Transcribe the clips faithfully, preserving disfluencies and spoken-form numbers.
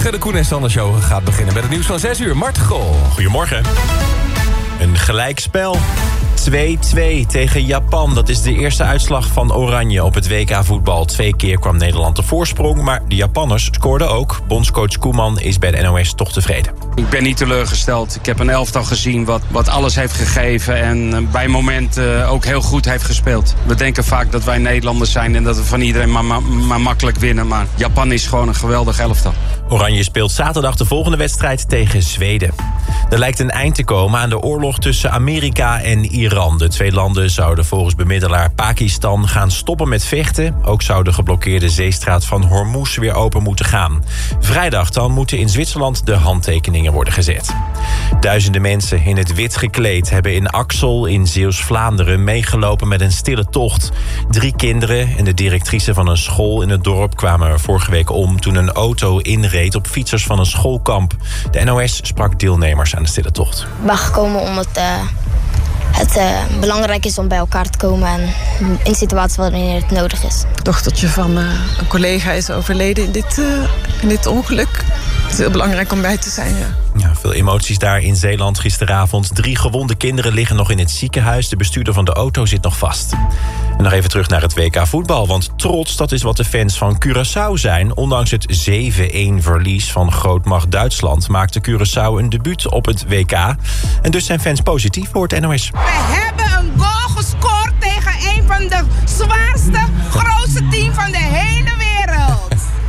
Goedemorgen, de Koen en Sander Show gaat beginnen met het nieuws van zes uur. Mart Gol. Goedemorgen. Een gelijkspel. twee-twee tegen Japan. Dat is de eerste uitslag van Oranje op het W K voetbal. Twee keer kwam Nederland op voorsprong, maar de Japanners scoorden ook. Bondscoach Koeman is bij de N O S toch tevreden. Ik ben niet teleurgesteld. Ik heb een elftal gezien wat, wat alles heeft gegeven en bij momenten ook heel goed heeft gespeeld. We denken vaak dat wij Nederlanders zijn en dat we van iedereen maar, maar, maar makkelijk winnen. Maar Japan is gewoon een geweldig elftal. Oranje speelt zaterdag de volgende wedstrijd tegen Zweden. Er lijkt een eind te komen aan de oorlog tussen Amerika en Iran. De twee landen zouden volgens bemiddelaar Pakistan gaan stoppen met vechten. Ook zou de geblokkeerde zeestraat van Hormuz weer open moeten gaan. Vrijdag dan moeten in Zwitserland de handtekeningen worden gezet. Duizenden mensen in het wit gekleed hebben in Axel in Zeeuws-Vlaanderen meegelopen met een stille tocht. Drie kinderen en de directrice van een school in het dorp kwamen er vorige week om toen een auto inreed op fietsers van een schoolkamp. De N O S sprak deelnemers aan de stille tocht. Ik ben gekomen omdat uh, het uh, belangrijk is om bij elkaar te komen en in situaties wanneer het nodig is. Het dochtertje van uh, een collega is overleden in dit, uh, in dit ongeluk. Het is heel belangrijk om bij te zijn, ja. Ja, veel emoties daar in Zeeland gisteravond. Drie gewonde kinderen liggen nog in het ziekenhuis. De bestuurder van de auto zit nog vast. En nog even terug naar het W K voetbal. Want trots, dat is wat de fans van Curaçao zijn. Ondanks het zeven-een verlies van grootmacht Duitsland maakte Curaçao een debuut op het W K. En dus zijn fans positief, hoort N O S. We hebben een goal gescoord tegen een van de zwaarste, grootste team van de hele wereld.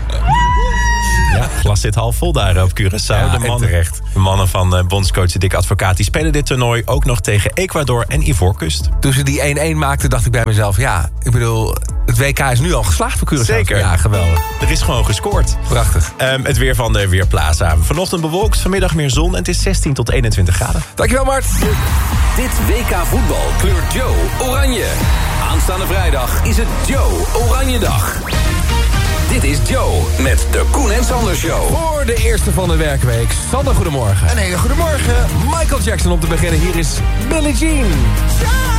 Ja, glas zit half vol daar op Curaçao. Ja, de, mannen, terecht. de mannen van uh, bondscoach Dick Advocaat die spelen dit toernooi ook nog tegen Ecuador en Ivoorkust. Toen ze die één-één maakten, dacht ik bij mezelf... ja, ik bedoel, het W K is nu al geslaagd voor Curaçao. Zeker. Ja, geweldig. Er is gewoon gescoord. Prachtig. Um, het weer van de Weerplaza. Vanochtend bewolkt, vanmiddag meer zon en het is zestien tot eenentwintig graden. Dankjewel, Mart. Dit W K voetbal kleurt Joe oranje. Aanstaande vrijdag is het Joe Oranje Dag. Dit is Joe met de Koen en Sander Show. Voor de eerste van de werkweek. Sander, goedemorgen. Een hele goedemorgen. Michael Jackson om te beginnen. Hier is Billie Jean.